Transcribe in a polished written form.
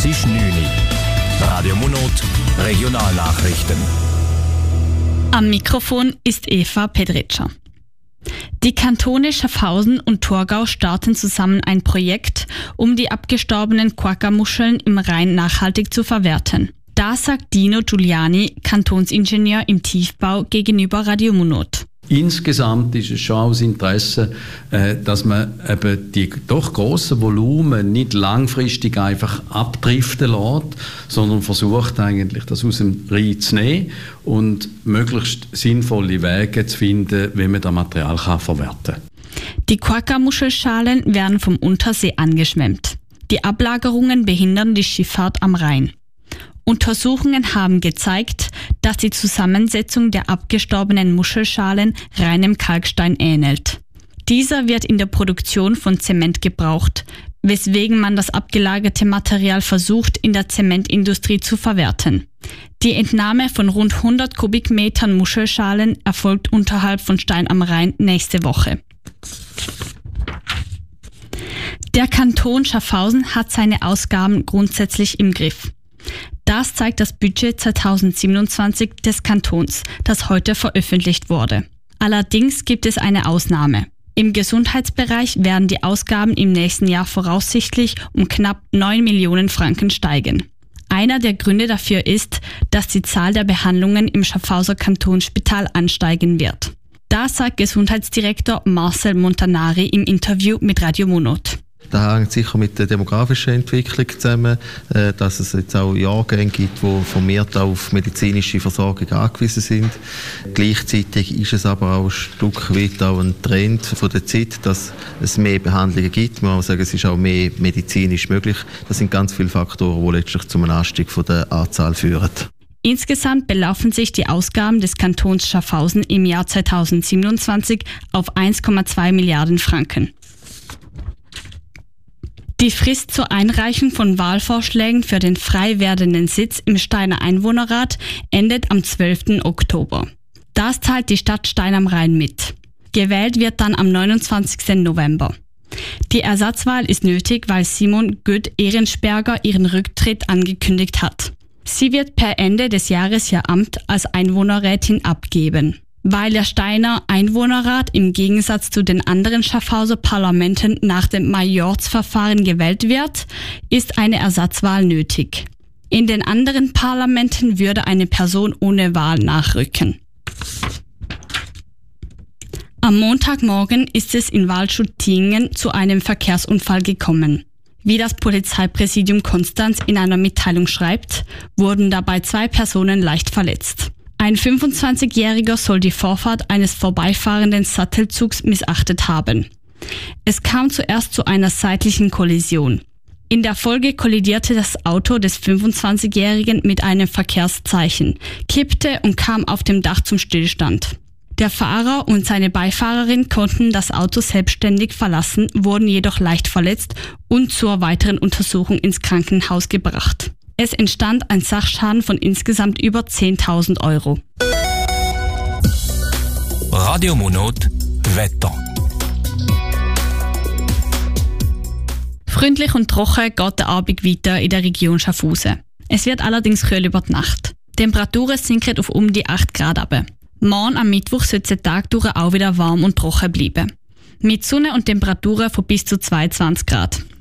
Es ist 9 Uhr. Radio Monot, Regionalnachrichten. Am Mikrofon ist Eva Pedritscher. Die Kantone Schaffhausen und Thurgau starten zusammen ein Projekt, um die abgestorbenen Quagga-Muscheln im Rhein nachhaltig zu verwerten. Das sagt Dino Giuliani, Kantonsingenieur im Tiefbau, gegenüber Radio Monot. Insgesamt ist es schon aus Interesse, dass man eben die doch grossen Volumen nicht langfristig einfach abdriften lässt, sondern versucht eigentlich, das aus dem Rhein zu nehmen und möglichst sinnvolle Wege zu finden, wie man das Material verwerten kann. Die Quagga-Muschelschalen werden vom Untersee angeschwemmt. Die Ablagerungen behindern die Schifffahrt am Rhein. Untersuchungen haben gezeigt, dass die Zusammensetzung der abgestorbenen Muschelschalen reinem Kalkstein ähnelt. Dieser wird in der Produktion von Zement gebraucht, weswegen man das abgelagerte Material versucht, in der Zementindustrie zu verwerten. Die Entnahme von rund 100 Kubikmetern Muschelschalen erfolgt unterhalb von Stein am Rhein nächste Woche. Der Kanton Schaffhausen hat seine Ausgaben grundsätzlich im Griff. Das zeigt das Budget 2027 des Kantons, das heute veröffentlicht wurde. Allerdings gibt es eine Ausnahme. Im Gesundheitsbereich werden die Ausgaben im nächsten Jahr voraussichtlich um knapp 9 Millionen Franken steigen. Einer der Gründe dafür ist, dass die Zahl der Behandlungen im Schaffhauser Kantonsspital ansteigen wird. Das sagt Gesundheitsdirektor Marcel Montanari im Interview mit Radio Monot. Das hängt sicher mit der demografischen Entwicklung zusammen, dass es jetzt auch Jahrgänge gibt, die vermehrt auf medizinische Versorgung angewiesen sind. Gleichzeitig ist es aber auch ein Stück weit auch ein Trend von der Zeit, dass es mehr Behandlungen gibt. Man muss sagen, es ist auch mehr medizinisch möglich. Das sind ganz viele Faktoren, die letztlich zu einem Anstieg von der Anzahl führen. Insgesamt belaufen sich die Ausgaben des Kantons Schaffhausen im Jahr 2027 auf 1,2 Milliarden Franken. Die Frist zur Einreichung von Wahlvorschlägen für den frei werdenden Sitz im Steiner Einwohnerrat endet am 12. Oktober. Das teilt die Stadt Stein am Rhein mit. Gewählt wird dann am 29. November. Die Ersatzwahl ist nötig, weil Simon Göth-Ehrensperger ihren Rücktritt angekündigt hat. Sie wird per Ende des Jahres ihr Amt als Einwohnerrätin abgeben. Weil der Steiner Einwohnerrat im Gegensatz zu den anderen Schaffhauser Parlamenten nach dem Majorzverfahren gewählt wird, ist eine Ersatzwahl nötig. In den anderen Parlamenten würde eine Person ohne Wahl nachrücken. Am Montagmorgen ist es in Waldschut-Tiengen zu einem Verkehrsunfall gekommen. Wie das Polizeipräsidium Konstanz in einer Mitteilung schreibt, wurden dabei 2 Personen leicht verletzt. Ein 25-Jähriger soll die Vorfahrt eines vorbeifahrenden Sattelzugs missachtet haben. Es kam zuerst zu einer seitlichen Kollision. In der Folge kollidierte das Auto des 25-Jährigen mit einem Verkehrszeichen, kippte und kam auf dem Dach zum Stillstand. Der Fahrer und seine Beifahrerin konnten das Auto selbstständig verlassen, wurden jedoch leicht verletzt und zur weiteren Untersuchung ins Krankenhaus gebracht. Es entstand ein Sachschaden von insgesamt über 10.000 Euro. Radio Monot, Wetter. Freundlich und trocken geht der Abend weiter in der Region Schaffhausen. Es wird allerdings kühl über die Nacht. Die Temperaturen sinken auf um die 8 Grad runter. Morgen am Mittwoch soll der Tag durch auch wieder warm und trocken bleiben. Mit Sonne und Temperaturen von bis zu 22 Grad.